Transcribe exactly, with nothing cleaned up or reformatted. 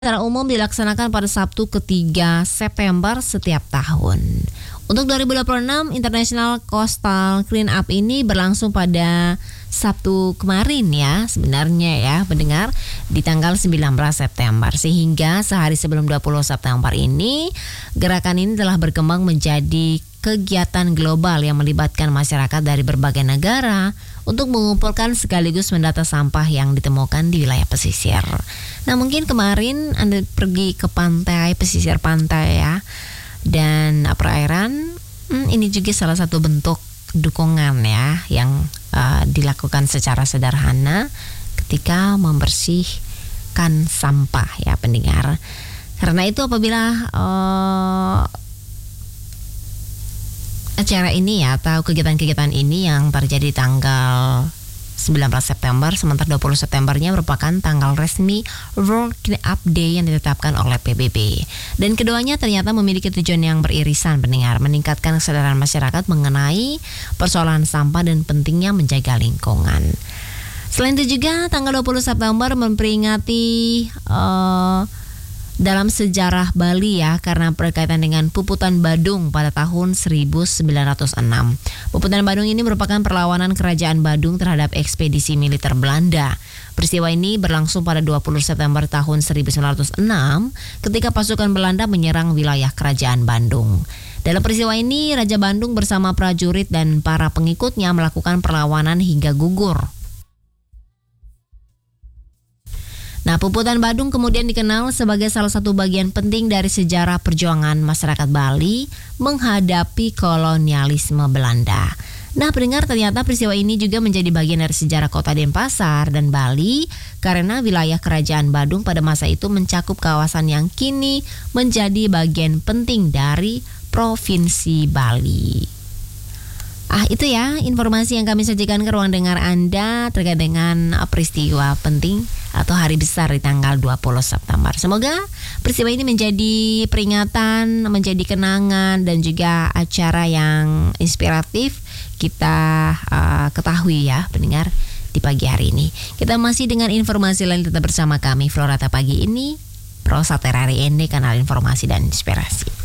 Secara umum dilaksanakan pada Sabtu ketiga September setiap tahun. Untuk dua ribu dua puluh enam, International Coastal Clean Up ini berlangsung pada Sabtu kemarin ya, sebenarnya ya pendengar, di tanggal sembilan belas September. Sehingga sehari sebelum dua puluh September ini, gerakan ini telah berkembang menjadi kegiatan global yang melibatkan masyarakat dari berbagai negara untuk mengumpulkan sekaligus mendata sampah yang ditemukan di wilayah pesisir. Nah, mungkin kemarin Anda pergi ke pantai, pesisir pantai ya, dan perairan, hmm, ini juga salah satu bentuk dukungan ya yang uh, dilakukan secara sederhana ketika membersihkan sampah ya pendengar. Karena itu apabila uh, acara ini ya atau kegiatan-kegiatan ini yang terjadi tanggal sembilan belas September, sementara dua puluh Septembernya merupakan tanggal resmi World Clean Up Day yang ditetapkan oleh P B B. Dan keduanya ternyata memiliki tujuan yang beririsan pendengar, meningkatkan kesadaran masyarakat mengenai persoalan sampah dan pentingnya menjaga lingkungan. Selain itu juga tanggal dua puluh September memperingati uh, dalam sejarah Bali ya, karena berkaitan dengan Puputan Badung pada tahun seribu sembilan ratus enam. Puputan Badung ini merupakan perlawanan Kerajaan Badung terhadap ekspedisi militer Belanda. Peristiwa ini berlangsung pada dua puluh September tahun seribu sembilan ratus enam ketika pasukan Belanda menyerang wilayah Kerajaan Bandung. Dalam peristiwa ini, Raja Bandung bersama prajurit dan para pengikutnya melakukan perlawanan hingga gugur. Nah, Puputan Badung kemudian dikenal sebagai salah satu bagian penting dari sejarah perjuangan masyarakat Bali menghadapi kolonialisme Belanda. Nah, pendengar, ternyata peristiwa ini juga menjadi bagian dari sejarah kota Denpasar dan Bali karena wilayah Kerajaan Badung pada masa itu mencakup kawasan yang kini menjadi bagian penting dari Provinsi Bali. Ah, itu ya informasi yang kami sajikan ke ruang dengar Anda terkait dengan peristiwa penting atau hari besar di tanggal dua puluh September. Semoga peristiwa ini menjadi peringatan, menjadi kenangan dan juga acara yang inspiratif kita uh, ketahui ya pendengar di pagi hari ini. Kita masih dengan informasi lain, tetap bersama kami Florata pagi ini, Prosa Terari Ende, kanal informasi dan inspirasi.